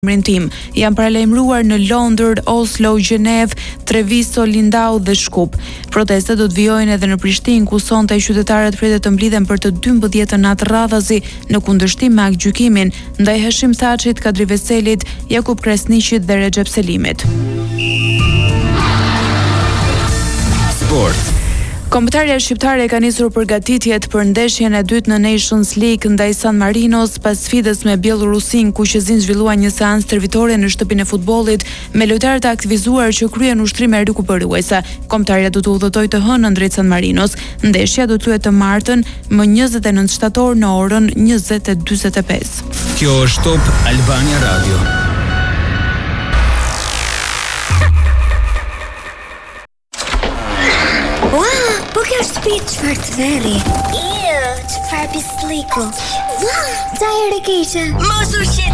emrin tim. Janë paralajmëruar në Londër, Oslo, Gjenev, Treviso, Lindau dhe Shkup. Protestet do të vijojnë edhe në Prishtinë, ku sonte qytetarët pritet të mblidhen për të 12 natë radhazi në kundërshtim me aktgjykimin ndaj Hashim Thaçit, Kadri Veselit, Jakub Krasniqit dhe Recep Selimit. Sport. Kombëtarja shqiptare ka nisur përgatitjet për ndeshjen e dytë në Nations League ndaj San Marinos pas sfidës me Bielorusin, ku qezin zhvillua një seancë stërvitore në shtëpinë e futbollit me lojtarë të aktivizuar që kryen ushtrime rikuperuese. Kombëtarja do të udhëtojë të hënën drejt San Marinos. Ndeshja do të luhet të martën më 29 shtator në orën 20:45. Kjo është Top Albania Radio. Po kjo është shtëpi çfarë të verri? Çfarë pisliku? Ua, ca herë keqe. Mos u shqet